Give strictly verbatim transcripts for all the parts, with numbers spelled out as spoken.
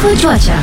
Info cuaca.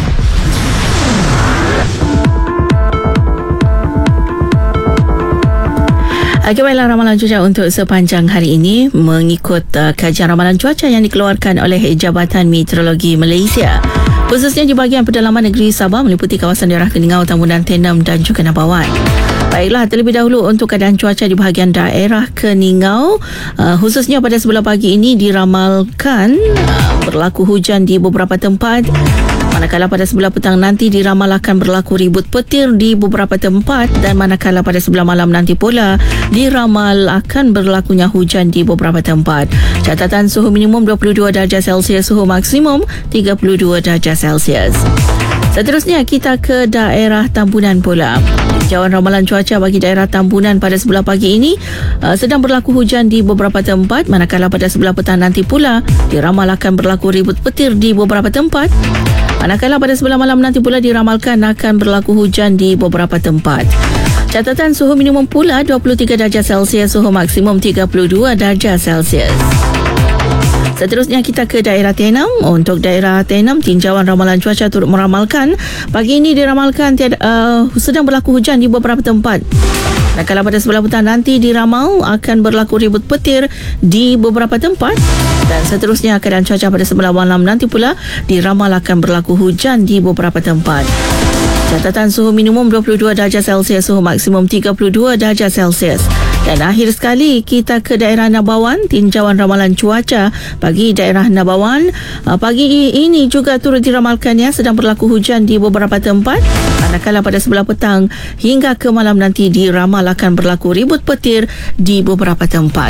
Okay, baiklah, ramalan cuaca untuk sepanjang hari ini mengikut uh, kajian ramalan cuaca yang dikeluarkan oleh Jabatan Meteorologi Malaysia. Khususnya di bahagian pedalaman negeri Sabah meliputi kawasan daerah Keningau, Tambunan, Tenom dan juga Nabawan. Baiklah, terlebih dahulu untuk keadaan cuaca di bahagian daerah Keningau, uh, khususnya pada sebelah pagi ini diramalkan uh, berlaku hujan di beberapa tempat. Manakala pada sebelah petang nanti diramal akan berlaku ribut petir di beberapa tempat, dan manakala pada sebelah malam nanti pula diramal akan berlakunya hujan di beberapa tempat. Catatan suhu minimum dua puluh dua darjah Celsius, suhu maksimum tiga puluh dua darjah Celsius. Seterusnya kita ke daerah Tambunan pula. Jauhan ramalan cuaca bagi daerah Tambunan pada sebelah pagi ini uh, sedang berlaku hujan di beberapa tempat, manakala pada sebelah petang nanti pula diramal akan berlaku ribut petir di beberapa tempat. Manakala pada sebelah malam nanti pula diramalkan akan berlaku hujan di beberapa tempat. Catatan suhu minimum pula dua puluh tiga darjah Celsius, suhu maksimum tiga puluh dua darjah Celsius. Seterusnya kita ke daerah Tenom. Untuk daerah Tenom, tinjauan ramalan cuaca turut meramalkan pagi ini diramalkan tiada, uh, sedang berlaku hujan di beberapa tempat. Dan kalau pada sebelah petang nanti diramal akan berlaku ribut petir di beberapa tempat. Dan seterusnya keadaan cuaca pada sebelah malam nanti pula diramal akan berlaku hujan di beberapa tempat. Catatan suhu minimum dua puluh dua darjah Celsius, suhu maksimum tiga puluh dua darjah Celsius. Dan akhir sekali kita ke daerah Nabawan. Tinjauan ramalan cuaca bagi daerah Nabawan pagi ini juga turut diramalkan ya sedang berlaku hujan di beberapa tempat. Manakala pada sebelah petang hingga ke malam nanti diramal akan berlaku ribut petir di beberapa tempat.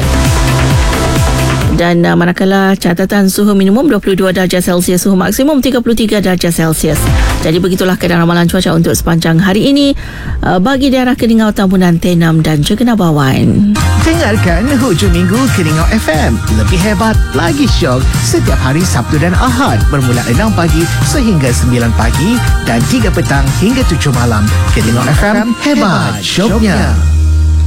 Dan uh, manakala catatan suhu minimum dua puluh dua darjah Celsius, suhu maksimum tiga puluh tiga darjah Celsius. Jadi begitulah keadaan ramalan cuaca untuk sepanjang hari ini uh, bagi daerah Keningau, Tambunan, Tenom dan juga Nabawan. Dengarkan Hujung Minggu Keningau F M. Lebih hebat, lagi syok setiap hari Sabtu dan Ahad bermula enam pagi sehingga sembilan pagi dan tiga petang hingga tujuh malam. Keningau F M, hebat syoknya.